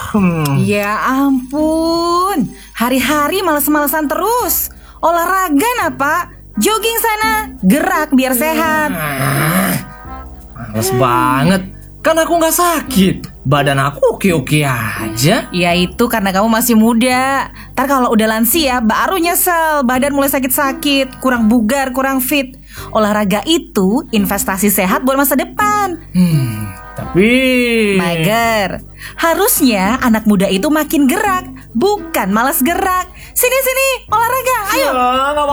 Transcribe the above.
Ya ampun, hari-hari males-malesan terus. Olahraga nah Pak, jogging sana, gerak biar sehat. Males banget, kan aku gak sakit. Badan aku oke-oke aja. Ya itu karena kamu masih muda. Ntar kalau udah lansia baru nyesel, badan mulai sakit-sakit, kurang bugar, kurang fit. Olahraga itu investasi sehat buat masa depan. Tapi Mager. Harusnya anak muda itu makin gerak, bukan malas gerak. Sini olahraga, ayo. Nggak